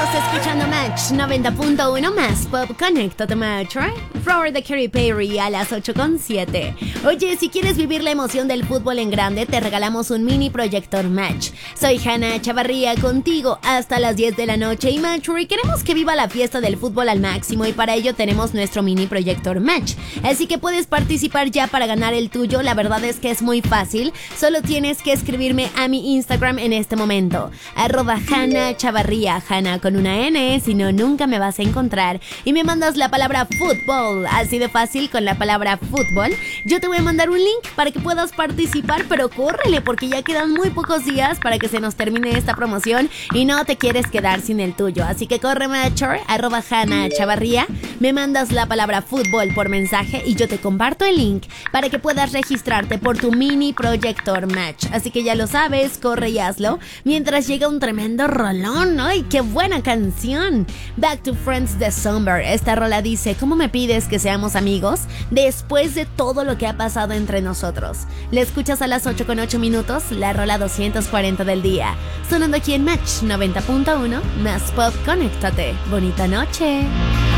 Estás escuchando Match 90.1 más Pop. Conéctate Match, right? Flower de Katy Perry a las 8:07. Oye, si quieres vivir la emoción del fútbol en grande, te regalamos un mini proyector Match. Soy Hannah Chavarría, contigo hasta las 10 de la noche. Y Match, queremos que viva la fiesta del fútbol al máximo, y para ello tenemos nuestro mini proyector Match. Así que puedes participar ya para ganar el tuyo. La verdad es que es muy fácil. Solo tienes que escribirme a mi Instagram en este momento, @Hannah Chavarría, Hannah con una N, si no nunca me vas a encontrar, y me mandas la palabra fútbol, así de fácil, con la palabra fútbol. Yo te voy a mandar un link para que puedas participar, pero córrele porque ya quedan muy pocos días para que se nos termine esta promoción y no te quieres quedar sin el tuyo. Así que corre Matcher, @Hannah Chavarría, me mandas la palabra fútbol por mensaje y yo te comparto el link para que puedas registrarte por tu mini proyector Match. Así que ya lo sabes, corre y hazlo mientras llega un tremendo rolón. ¡Ay, qué buena canción! Back to Friends de Somber. Esta rola dice: ¿cómo me pides que seamos amigos después de todo lo que ha pasado entre nosotros? La escuchas a las 8:08, la rola 240 del día, sonando aquí en Match 90.1 más Pop. Conéctate. Bonita noche.